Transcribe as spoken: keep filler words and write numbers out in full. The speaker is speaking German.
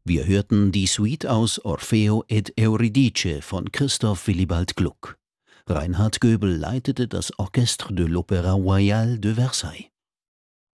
Wir hörten die Suite aus Orfeo ed Euridice von Christoph Willibald Gluck. Reinhard Göbel leitete das Orchestre de l'Opéra Royal de Versailles.